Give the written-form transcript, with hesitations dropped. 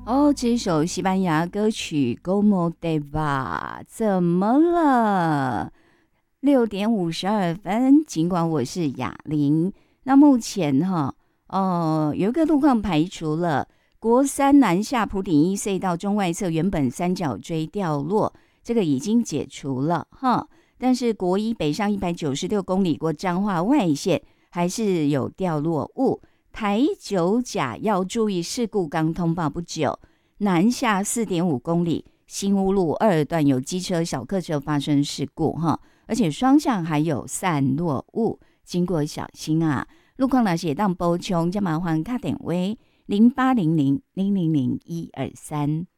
哦，这首西班牙歌曲《Como te va》怎么了？6:52，尽管我是哑铃，那目前有一个路况排除了，国三南下普顶一隧道中外侧原本三角锥掉落，这个已经解除了哈。但是国一北上196公里过彰化外线还是有掉落物。台九甲要注意事故，刚通报不久，南下4.5公里，新屋路2段有机车、小客车发生事故哈，而且双向还有散落物，经过小心啊。路况那些当补充，就麻烦打电话0800000123。